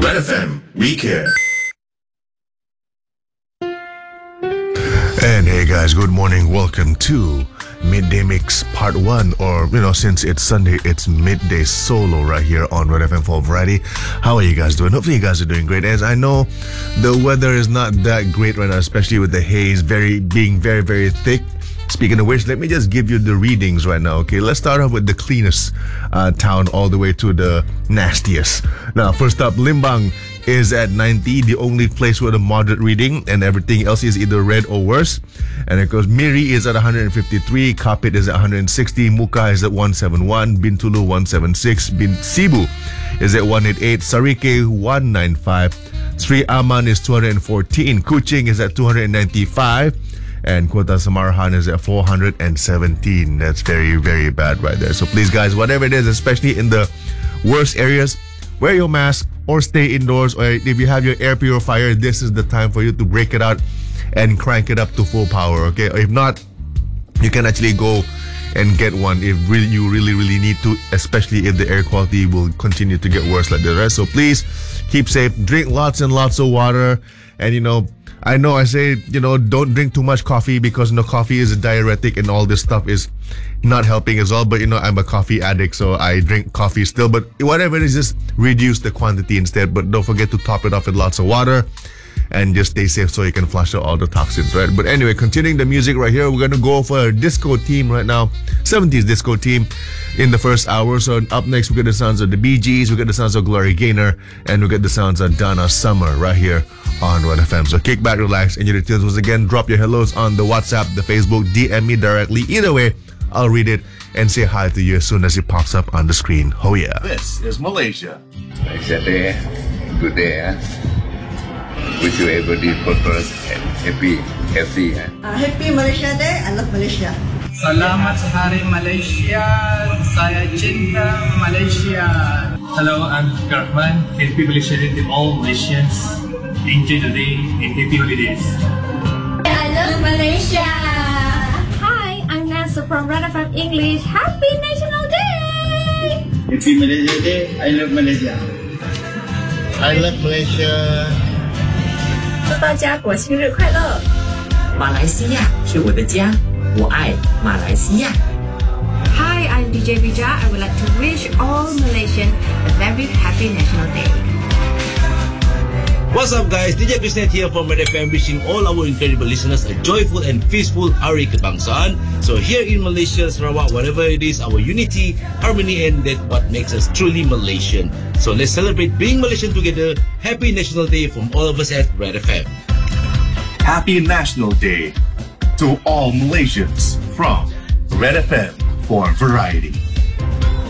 Red FM, we care. And hey guys, good morning. Welcome to Midday Mix Part 1, or since it's Sunday, it's Midday Solo right here on Red FM for Variety. How are you guys doing? Hopefully you guys are doing great. As I know, the weather is not that great right now, especially with the haze being very, very thick. Speaking of which, let me just give you the readings right now, okay? Let's start off with the cleanest town all the way to the nastiest. Now, first up, Limbang is at 90, the only place with a moderate reading, and everything else is either red or worse. And it goes, Miri is at 153, Kapit is at 160, Muka is at 171, Bintulu 176, Cebu is at 188, Sarike 195, Sri Aman is 214, Kuching is at 295, and Kota Samarhan is at 417. That's very, very bad right there. So please, guys, whatever it is, especially in the worst areas, wear your mask or stay indoors. Or if you have your air purifier, this is the time for you to break it out and crank it up to full power, okay? If not, you can actually go and get one if you really need to, especially if the air quality will continue to get worse like the rest. So please keep safe, drink lots and lots of water, and I know I say, don't drink too much coffee because coffee is a diuretic and all this stuff is not helping as well. But I'm a coffee addict, so I drink coffee still. But whatever it is, just reduce the quantity instead. But don't forget to top it off with lots of water and just stay safe so you can flush out all the toxins, right? But anyway, continuing the music right here, we're going to go for a disco team right now, 70s disco team in the first hour. So up next, we get the sounds of the Bee Gees, we get the sounds of Gloria Gaynor, and we get the sounds of Donna Summer right here on Red FM. So kick back, relax, and your details. Once again, drop your hellos on the WhatsApp, the Facebook, DM me directly. Either way, I'll read it and say hi to you as soon as it pops up on the screen. Oh yeah. This is Malaysia. Malaysia Day, good day. Wish you everybody prosperous and happy, healthy. Happy Malaysia Day. I love Malaysia. Selamat Hari Malaysia. Saya cinta Malaysia. Hello, I'm Rahman. Happy Malaysia Day to all Malaysians. Enjoy the day and happy holidays. I love Malaysia. Hi, I'm Nancy from Red FM English. Happy National Day. Happy Malaysia Day. I love Malaysia. I love Malaysia. 祝大家国庆日快乐！马来西亚是我的家，我爱马来西亚。 Hi, I'm DJ Bija. I would like to wish all Malaysians a very happy National Day. What's up, guys? DJ Krishnet here from Red FM, wishing all our incredible listeners a joyful and peaceful Hari Kebangsaan. So here in Malaysia, Sarawak, whatever it is, our unity, harmony, and that what makes us truly Malaysian. So let's celebrate being Malaysian together. Happy National Day from all of us at Red FM. Happy National Day to all Malaysians from Red FM for Variety.